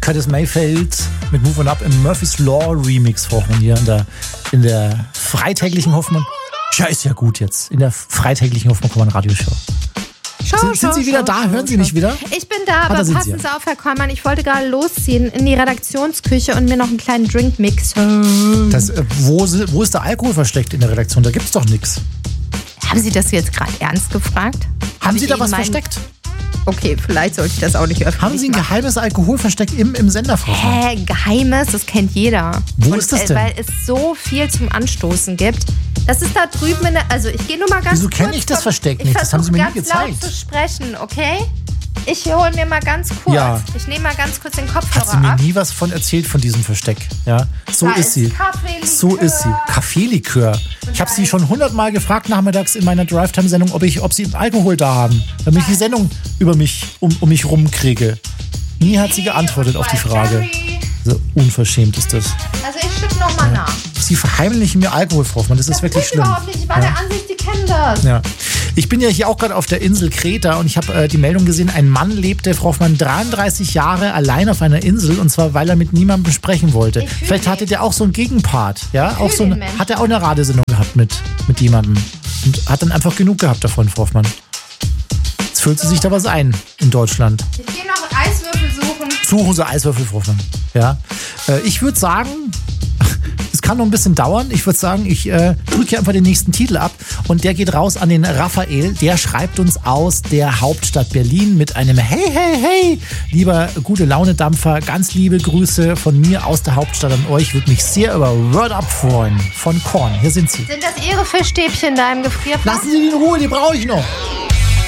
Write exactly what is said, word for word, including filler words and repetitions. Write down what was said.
Curtis Mayfield mit Move On Up im Murphy's Law Remix, Frau Hoffmann, hier in der, in der freitäglichen Hoffmann. Ja, ist ja gut jetzt. In der freitäglichen Hoffmann Radioshow. Schau, sind, schau, sind Sie wieder schau, da? schau, Hören Sie schau. nicht wieder? Ich bin da, Ah, aber da sind passen Sie. Sie auf, Herr Kollmann. Ich wollte gerade losziehen in die Redaktionsküche und mir noch einen kleinen Drink mixen. Das, äh, wo, si- wo ist der Alkohol versteckt in der Redaktion? Da gibt's doch nichts. Haben Sie das jetzt gerade ernst gefragt? Haben Hab Sie ich da Ihnen was meinen- versteckt? Okay, vielleicht sollte ich das auch nicht öffentlich Haben Sie ein machen. geheimes Alkoholversteck im, im Sender, Frau Hoffmann? Hä, Geheimes, das kennt jeder. Wo Und, ist das äh, denn? Weil es so viel zum Anstoßen gibt. Das ist da drüben in der, also ich gehe nur mal ganz Wieso kurz. kenn ich das vom- Versteck ich nicht? Das haben Sie mir nie versuch ganz gezeigt. laut zu sprechen, okay? Ich hole mir mal ganz kurz. Ja. Ich nehme mal ganz kurz den Hat Kopfhörer sie mir ab. nie was von erzählt, von diesem Versteck. Ja, so Da ist sie. Kaffeelikör. So ist sie. Kaffeelikör. Ich habe sie schon hundertmal gefragt nachmittags in meiner Drive-Time-Sendung, ob, ich, ob sie Alkohol da haben, damit ich die Sendung über mich, um, um mich rumkriege. Nie hat sie geantwortet auf die Frage. So unverschämt ist das. Also ich schütte nochmal nach. Sie verheimlichen mir Alkohol, Frau Hoffmann. Das ist Das wirklich tue ich schlimm. überhaupt nicht. Ich war der Ansicht, Sie kennen das. Ja. Ich bin ja hier auch gerade auf der Insel Kreta und ich habe äh, die Meldung gesehen, ein Mann lebte, Frau Hoffmann, dreiunddreißig Jahre allein auf einer Insel und zwar, weil er mit niemandem sprechen wollte. Ich fühl Vielleicht hatte der auch so einen Gegenpart. Ja? Auch fühl so den eine, Menschen. hat er auch eine Radesendung gehabt mit, mit jemandem und hat dann einfach genug gehabt davon, Frau Hoffmann. Jetzt füllt sie sich da was ein in Deutschland. Ich gehe noch Eiswürfel suchen. Suchen Sie Eiswürfel, Frau Hoffmann. Ja? Äh, ich würde sagen, es kann noch ein bisschen dauern. Ich würde sagen, ich äh, drücke hier einfach den nächsten Titel ab und der geht raus an den Raphael. Der schreibt uns aus der Hauptstadt Berlin mit einem Hey, hey, hey. Lieber Gute-Laune-Dampfer, ganz liebe Grüße von mir aus der Hauptstadt an euch. Würde mich sehr über Word Up freuen. Von Korn. Hier sind sie. Sind das Ihre Fischstäbchen da im Gefrierfach? Lassen Sie die in Ruhe, die brauche ich noch.